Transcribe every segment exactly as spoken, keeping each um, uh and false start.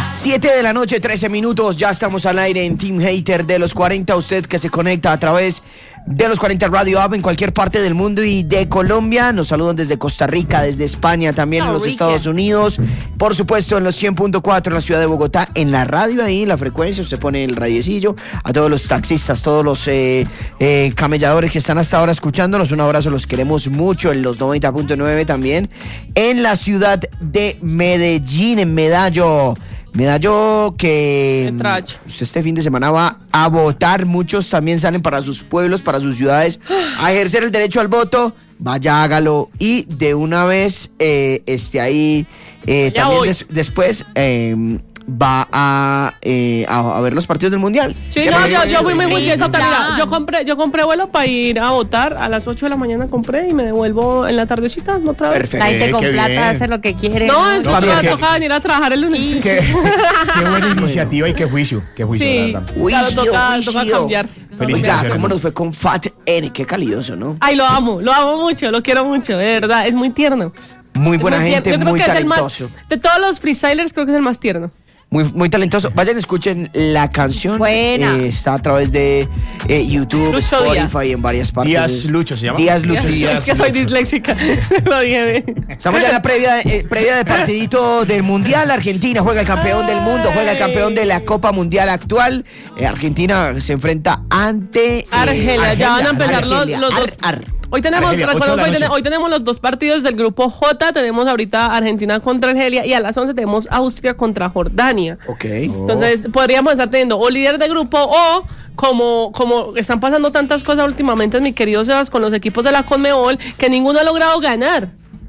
siete de la noche, trece minutos, ya estamos al aire en Team Hater de los cuarenta, usted que se conecta a través de los cuarenta Radio App en cualquier parte del mundo y de Colombia, nos saludan desde Costa Rica, desde España, también en los Estados Unidos, por supuesto en los cien punto cuatro en la ciudad de Bogotá, en la radio ahí, en la frecuencia, usted pone el radiecillo, a todos los taxistas, todos los eh, eh, camelladores que están hasta ahora escuchándonos, un abrazo, los queremos mucho, en los noventa punto nueve también, en la ciudad de Medellín, en Medallo. Medallo que usted este fin de semana va a votar, muchos también salen para sus pueblos, para sus ciudades a ejercer el derecho al voto, vaya hágalo y de una vez eh, esté ahí, eh, también des, después eh, va a, eh, a, a ver los partidos del Mundial. Sí, no, yo, yo fui muy juiciosa, mira, yo compré, yo compré vuelo para ir a votar, a las ocho de la mañana compré y me devuelvo en la tardecita, no otra vez. Perfecto. La gente con plata bien. Hace lo que quiere. No, eso no, me toca venir a trabajar el lunes. Qué, qué buena iniciativa y qué juicio, qué juicio, sí, la verdad. Uy, claro, toca, toca cambiar. Oiga, ¿cómo nos fue con Fat N? Qué calidoso, ¿no? Ay, lo amo, lo amo mucho, lo quiero mucho, de verdad, es muy tierno. Muy buena muy gente, muy talentoso. Más, de todos los freestylers creo que es el más tierno. Muy, muy talentoso. Vayan, escuchen la canción. Buena. Eh, está a través de eh, YouTube, Lucho Spotify, Díaz. en varias partes. Díaz Lucho se llama. Díaz Lucho. Díaz, Díaz es que Lucho. soy disléxica. Lo dije. Estamos ya en la previa, eh, previa de partidito del Mundial. Argentina juega el campeón del mundo, juega el campeón de la Copa Mundial actual. Eh, Argentina se enfrenta ante eh, Argelia. Argelia. Ya van a empezar los, Argelia. los dos. Ar, ar. Hoy tenemos, Argelia, recuerdo, hoy, ten, noche. hoy tenemos los dos partidos del grupo J. Tenemos ahorita Argentina contra Argelia y a las once tenemos Austria contra Jordania. Ok. Entonces podríamos estar teniendo o líder de grupo o como, como están pasando tantas cosas últimamente, mi querido Sebas, con los equipos de la Conmebol, que ninguno ha logrado ganar.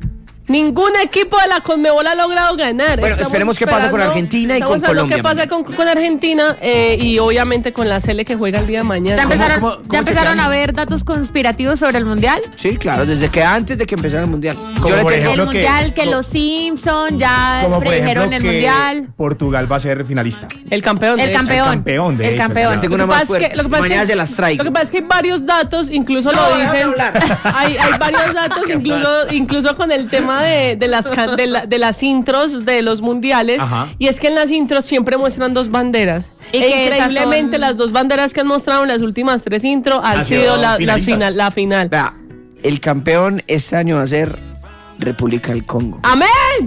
Ningún equipo de la Conmebol ha logrado ganar. Bueno, Estamos esperemos qué pasa con Argentina y con Colombia. qué pasa con, con Argentina eh, y obviamente con la Sele que juega el día de mañana. ¿Ya empezaron, ¿Cómo, cómo, ¿ya cómo empezaron chequean? a ver datos conspirativos sobre el Mundial? Sí, claro, desde que antes de que empezara el Mundial. Como Yo le por tengo- ejemplo, El Mundial, que, que- los Simpsons ya Como por ejemplo predijeron el que Mundial. Portugal va a ser finalista. El campeón. El de hecho. campeón. El campeón, de El hecho, campeón. ya. Tengo una Lo que más pasa es que- fuerte. lo que pasa es Mañana que- se las traigo. Lo que pasa es que hay varios datos, incluso No, lo déjame dicen. hablar. Hay, hay varios datos, incluso, incluso con el tema de, de, las, can- de, la- de las intros de los mundiales. Ajá. Y es que en las intros siempre muestran dos banderas. Y E que esas increíblemente son- las dos banderas que han mostrado en las últimas tres intros han Han sido sido la, la finalistas. final. La final. Vea, el campeón este año va a ser República del Congo. ¡Amén!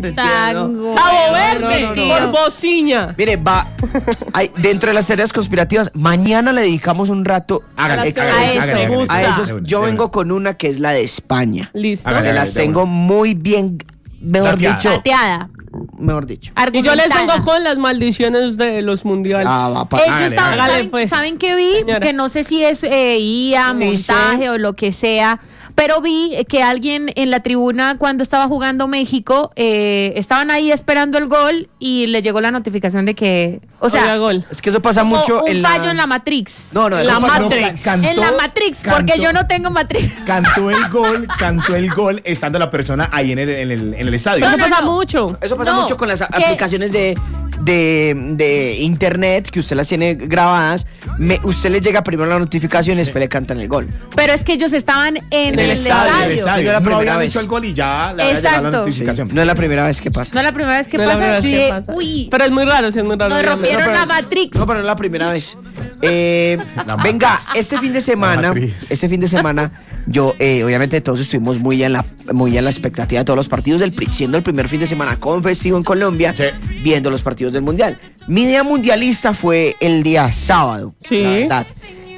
Tango. ¡Cabo no, Verde! no, no, no. Por bociña. Mire, va. Hay, dentro de las teorías conspirativas, mañana le dedicamos un rato Hágale, A hágale, eso, hágale, hágale. gusta. a esos. De una, Yo de vengo una. con una que es la de España. Listo. Hágale, Se hágale. las de tengo una. muy bien, mejor Tateada. dicho, Tateada. mejor dicho. Y yo les vengo argumentada. con las maldiciones de los mundiales. Ah, va, pa- Ellos Hágale, estaban- hágale, ¿saben, pues. ¿saben qué vi? Señora. Que no sé si es eh, I A, Ni sé. montaje o lo que sea, pero vi que alguien en la tribuna cuando estaba jugando México, eh, estaban ahí esperando el gol y le llegó la notificación de que, o sea, Oiga, gol. Es que eso pasa como mucho un en fallo la... en la Matrix. No, no, eso La pasa- Matrix. Cantó- en la Matrix, porque cantó- yo no tengo Matrix. Cantó el gol, cantó el gol estando la persona ahí en el, en el, en el estadio. Eso No, no, pasa no. mucho. Eso pasa No, mucho con las a- que- aplicaciones de, de, de internet que usted las tiene grabadas. Me- usted le llega primero la notificación y después le cantan el gol. Pero es que ellos estaban en, En el el, estadio, estadio. En el estadio. Sí, no era la No primera habían vez. hecho el gol y ya le había llegado la Exacto. Sí, notificación. no es la primera vez que pasa. No es la primera vez que No es la pasa. primera Yo vez que dije, pasa. uy, Pero es muy raro, sí, es muy raro. nos dígame. rompieron pero- la Matrix. No, pero no es la primera vez. Eh, La venga, matriz. este fin de La semana, matriz. este fin de semana, yo, eh, obviamente todos estuvimos muy en la, muy en la expectativa de todos los partidos del P R I, siendo el primer fin de semana con festivo en Colombia, Sí. viendo los partidos del Mundial. Mi día mundialista fue el día sábado, Sí. la verdad.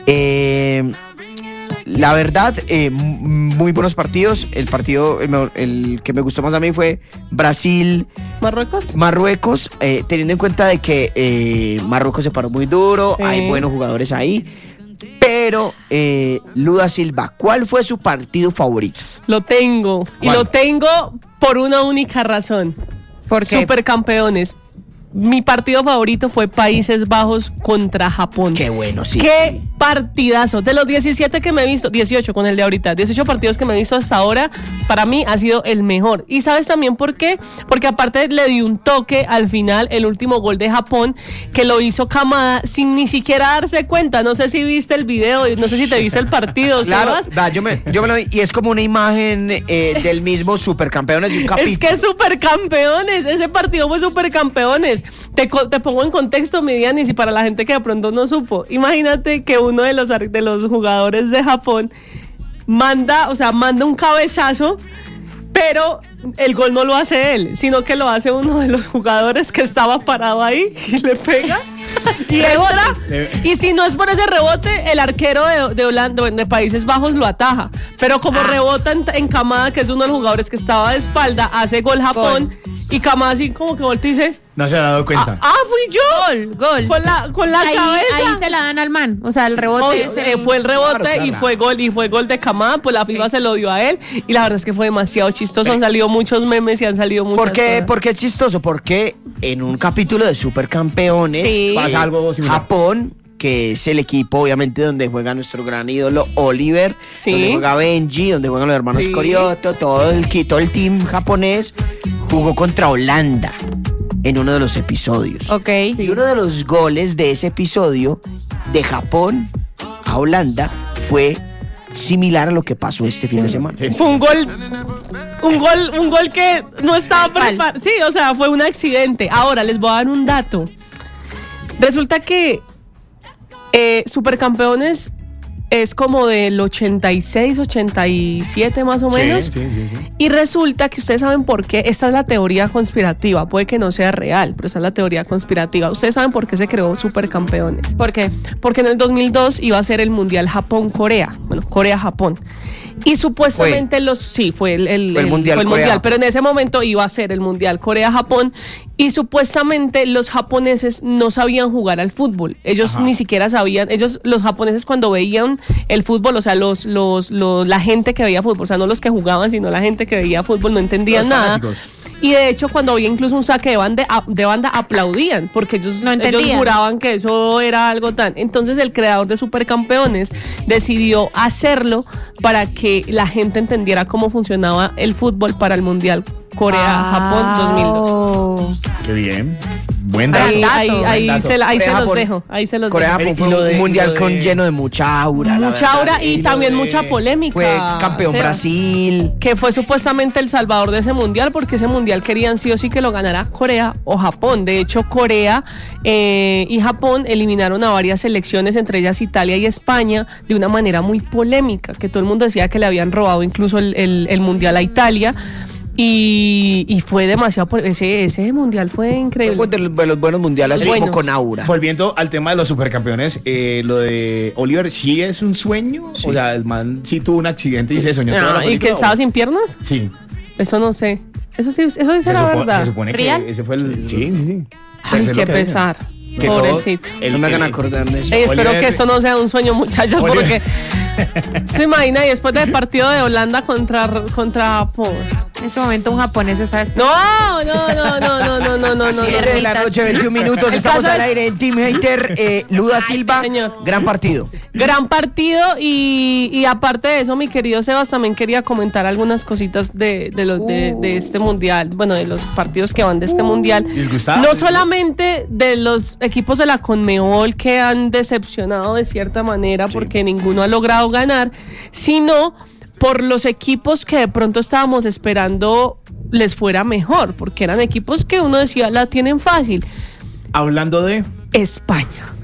Eh, la verdad, eh, m- muy buenos partidos. El partido, el, mejor- el que me gustó más a mí fue Brasil. ¿Marruecos? Marruecos, eh, teniendo en cuenta de que eh, Marruecos se paró muy duro, Sí. hay buenos jugadores ahí, pero eh, Luda Silva, ¿cuál fue su partido favorito? Lo tengo. Y ¿Cuál? lo tengo por una única razón. ¿Por qué? Supercampeones. Mi partido favorito fue Países Bajos contra Japón. Qué bueno, sí. Qué partidazo. De los diecisiete que me he visto, dieciocho con el de ahorita, dieciocho partidos que me he visto hasta ahora, para mí ha sido el mejor. ¿Y sabes también por qué? Porque aparte le di un toque al final, el último gol de Japón, que lo hizo Kamada sin ni siquiera darse cuenta. No sé si viste el video, no sé si te viste el partido, Claro, Sebas. va, yo, me, yo me lo vi y es como una imagen eh, del mismo Supercampeones de un capítulo. Es que Supercampeones, ese partido fue Supercampeones. es, te, te pongo en contexto, mi Dianis, y para la gente que de pronto no supo, imagínate que uno de los, de los jugadores de Japón manda, o sea, manda un cabezazo, pero el gol no lo hace él, sino que lo hace uno de los jugadores que estaba parado ahí y le pega y entra. Y si no es por ese rebote, el arquero de, de Holanda, de Países Bajos, lo ataja. Pero como ah. rebota en, en Kamada, que es uno de los jugadores que estaba de espalda, hace gol Japón. Gol. Y Kamada así como que voltea y dice... No se ha dado cuenta. Ah, ah, fui yo. Gol, gol. Con la, con la ahí, cabeza. Ahí se la dan al man. O sea, el rebote. Obvio, se... eh, fue el rebote claro, claro. y fue gol. Y fue gol de Kamada. Pues la FIFA sí. se lo dio a él. Y la verdad es que fue demasiado chistoso. Han salido muchos memes y han salido muchas ¿Por qué, cosas. ¿Por qué es chistoso? Porque en un capítulo de Supercampeones sí. pasa algo similar. Japón, que es el equipo obviamente donde juega nuestro gran ídolo Oliver, sí. donde juega Benji, donde juegan los hermanos sí. Corioto, todo el, todo el team japonés, jugó contra Holanda en uno de los episodios. Ok. Y uno de los goles de ese episodio de Japón a Holanda fue similar a lo que pasó este fin de semana. Fue un gol, un gol, un gol que no estaba preparado. Sí, o sea, fue un accidente. Ahora les voy a dar un dato. Resulta que eh, Supercampeones es como del ochenta y seis, ochenta y siete más o menos. Sí, sí, sí, sí. Y resulta que ustedes saben por qué. Esta es la teoría conspirativa. Puede que no sea real, pero esta es la teoría conspirativa. Ustedes saben por qué se creó Supercampeones. ¿Por qué? Porque en el dos mil dos iba a ser el Mundial Japón-Corea. Bueno, Corea-Japón. Y supuestamente fue. los... Sí, fue el, el, fue el, el Mundial, fue el Corea, mundial pero en ese momento iba a ser el Mundial Corea-Japón. Y supuestamente los japoneses no sabían jugar al fútbol. Ellos Ajá. ni siquiera sabían... Ellos, los japoneses, cuando veían el fútbol, o sea, los, los, los, la gente que veía fútbol, o sea, no los que jugaban, sino la gente que veía fútbol, no entendían los nada. Fanáticos. Y de hecho, cuando había incluso un saque de banda, de banda aplaudían, porque ellos, no ellos juraban que eso era algo tan... Entonces el creador de Supercampeones decidió hacerlo para que la gente entendiera cómo funcionaba el fútbol para el Mundial Corea-Japón dos mil dos. Qué bien. Buen dato. Ahí, ahí, ahí, dato. se, ahí se los Japón, dejo. Ahí se los Corea dejo. Japón fue de, un mundial de, con lleno de mucha aura. Mucha aura y, y también de, mucha polémica. Fue campeón o sea, Brasil. Que fue supuestamente el salvador de ese mundial, porque ese mundial querían sí o sí que lo ganara Corea o Japón. De hecho, Corea eh, y Japón eliminaron a varias selecciones, entre ellas Italia y España, de una manera muy polémica, que todo el mundo decía que le habían robado incluso el, el, el mundial a Italia. Y, y fue demasiado, ese, ese mundial fue increíble. Fue de los, de los buenos mundiales, como con aura. Volviendo al tema de los supercampeones, eh, lo de Oliver sí es un sueño. Sí. O sea, el man sí tuvo un accidente y se soñó no, toda la película. ¿Y que estaba sin piernas? Sí. Eso no sé. Eso sí, eso dice se la supo, verdad. Se supone ¿Real? que ese fue el... Sí, sí, sí. Ay, qué pesar. Que pobrecito. Todo, no me hagan acordar de eso. Ey, espero Oliver, que esto no sea un sueño, muchachos, Oliver. Porque se imagina y después del partido de Holanda contra contra Japón. En ese momento un japonés está esperando. No, no, no, no, no, no, no, no, no. siete de la noche, veintiún minutos, estamos al aire en Team Hater. Eh, Luda Silva, señor. Gran partido. Gran partido y, y aparte de eso, mi querido Sebas, también quería comentar algunas cositas de, de, los, de, de este mundial, bueno, de los partidos que van de este mundial. ¿Disgustado? No solamente de los equipos de la Conmebol que han decepcionado de cierta manera sí. porque ninguno ha logrado ganar, sino por los equipos que de pronto estábamos esperando les fuera mejor, porque eran equipos que uno decía la tienen fácil. Hablando de España.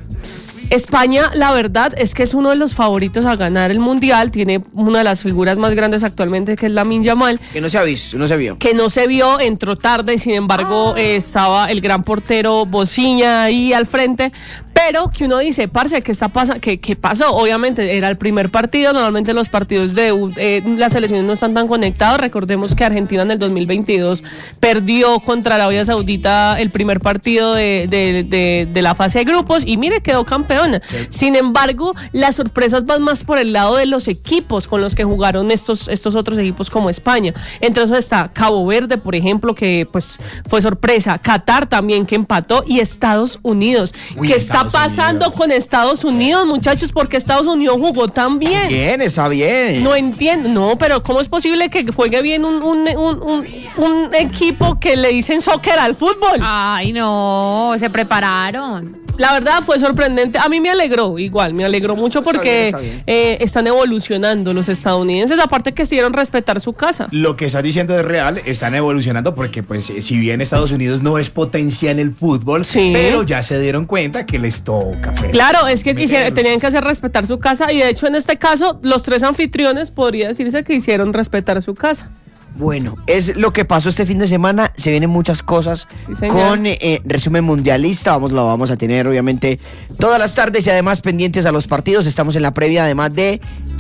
España, la verdad es que es uno de los favoritos a ganar el mundial. Tiene una de las figuras más grandes actualmente, que es Lamine Yamal. Que no se ha visto, no se vio. Que no se vio, entró tarde, sin embargo, eh, estaba el gran portero Bociña ahí al frente. Pero que uno dice, parce, ¿qué está pasando? ¿Qué, ¿Qué pasó? Obviamente era el primer partido. Normalmente los partidos de eh, las selecciones no están tan conectados. Recordemos que Argentina en el dos mil veintidós perdió contra Arabia Saudita el primer partido de, de, de, de la fase de grupos y mire, quedó campeona. Sí. Sin embargo, las sorpresas van más por el lado de los equipos con los que jugaron estos, estos otros equipos como España. Entre esos está Cabo Verde, por ejemplo, que pues fue sorpresa. Qatar también, que empató, y Estados Unidos. Uy, que Estados está pasando Unidos. con Estados Unidos, muchachos? Porque Estados Unidos jugó tan bien. Bien, está bien. No entiendo, no, pero ¿cómo es posible que juegue bien un, un, un, un, un equipo que le dicen soccer al fútbol? Ay, no, se prepararon. la verdad fue sorprendente. A mí me alegró, igual, me alegró mucho porque Está bien, está bien. eh, están evolucionando los estadounidenses, aparte que hicieron respetar su casa. Lo que estás diciendo es real, están evolucionando porque pues eh, si bien Estados Unidos no es potencia en el fútbol, Sí. pero ya se dieron cuenta que les toca. pues. Claro, es que Meterlo. hicieron- tenían que hacer respetar su casa y de hecho en este caso los tres anfitriones podría decirse que hicieron respetar su casa. Bueno, es lo que pasó este fin de semana. Se vienen muchas cosas Sí, señor. con eh, resumen mundialista. Vamos, lo vamos a tener obviamente todas las tardes y además pendientes a los partidos. Estamos en la previa además de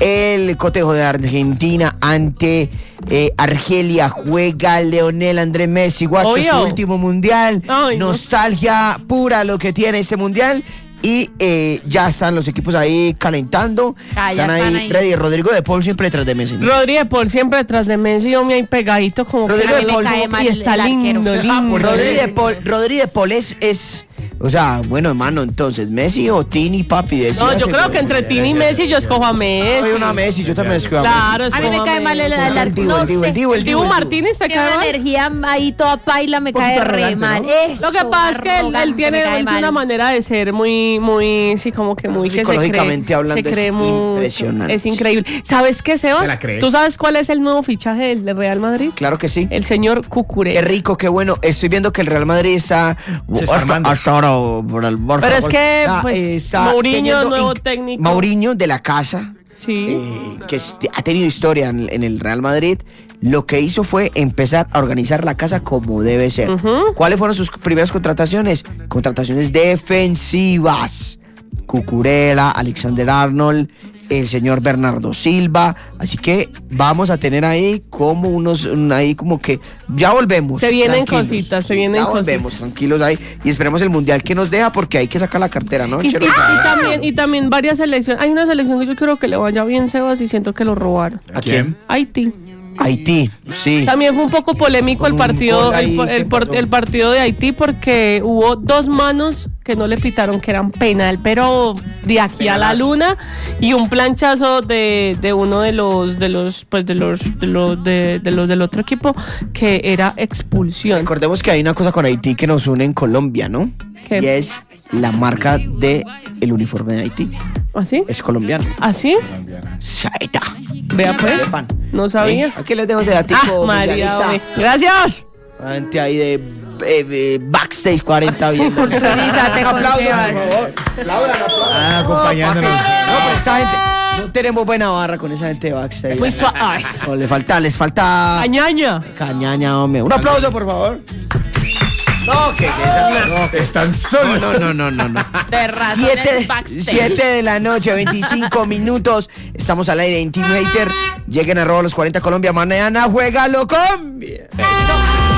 el cotejo de Argentina ante eh, Argelia. Juega Leonel Andrés Messi, guacho, Obvio. su último mundial. Ay, no. Nostalgia pura lo que tiene este mundial. Y eh, ya están los equipos ahí calentando. Ah, ya están, ahí, están ahí. ready. Rodrigo de Paul siempre detrás de Messi, ¿no? Rodri de Paul siempre detrás de Messi, hombre, ahí pegadito como Rodrigo que de Paul, cae como- mal y el- está el arquero. lindo, lindo. Rodri de Paul, Rodri de Paul es, es, o sea, bueno, hermano, entonces, Messi o Tini, papi, No, decídase, yo creo güey. que entre Tini y Messi yo escojo a Messi. Soy una Messi, yo también escojo a Claro, Messi. A mí me escojo cae mal el, Messi. el, El Dibu, no el Dibu, sé. el Dibu, el El Dibu, Dibu el Dibu. Martínez se Tiene cae una mal. energía ahí toda paila, me poquito cae re arrogante, mal. ¿no? Eso, Lo que pasa es que él, él arrogante, tiene, me cae él tiene mal. una manera de ser muy, muy, sí, como que muy Eso que se cree. psicológicamente hablando se es cree mucho. impresionante. Es increíble. ¿Sabes qué, Sebas? Se la cree. ¿Tú sabes cuál es el nuevo fichaje del del Real Madrid? Claro que sí. El señor Cucurella. Qué rico, qué bueno. Estoy viendo que el Real Madrid está, Se está armando. hasta ahora por el Barça. Pero es que, Ah, pues, está Mourinho, teniendo nuevo in- técnico. Mourinho de la casa. Sí. eh, que este- ha tenido historia en, en el Real Madrid, lo que hizo fue empezar a organizar la casa como debe ser. Ujú. ¿Cuáles fueron sus primeras contrataciones? Contrataciones defensivas. Cucurella, Alexander Arnold, el señor Bernardo Silva. Así que vamos a tener ahí como unos, un- ahí como que ya volvemos. Se vienen tranquilos. cositas, se vienen Ya volvemos, cositas. tranquilos ahí. Y esperemos el mundial que nos deja porque hay que sacar la cartera, ¿no? Y, y- Chelo? y también, y también varias selecciones. Hay una selección que yo quiero que le vaya bien, Sebas, y siento que lo robaron. ¿A quién? Haití. Haití, sí. También fue un poco polémico Con el un partido, gol ahí, el, por- ¿qué el por- pasó? el partido de Haití porque hubo dos manos que no le pitaron que eran penal, pero de aquí a la Penalazo. luna, y un planchazo de, de uno de los de los pues de los de los de, de los del otro equipo que era expulsión. Recordemos que hay una cosa con Haití que nos une en Colombia, ¿no? ¿Qué? Y es la marca de el uniforme de Haití. ¿Así? Es colombiano. ¿Así? Saeta. Vea Para que pues. sepan. No sabía. ¿Eh? Aquí les dejo ese datico Ah, María, mundialista. hombre. Gracias. Gente ahí de eh, eh, Backstage cuarenta viendo. Solízate Un con aplauso, Sebas. por favor. Aplaudan, aplaudan. Ah, acompañándonos. No, papi. No, pues esa gente, no tenemos buena barra con esa gente de Backstage. Muy suave. No, le falta, les falta Añaña. cañaña, hombre. Un aplauso, por favor. No, que es esa. No, que Están solos. no, no, no, no, no. De razón Siete, es backstage. siete de la noche, veinticinco minutos. Estamos al aire en Team Hater. Lleguen a robar los cuarenta Colombia. Mañana juega Colombia. Eso.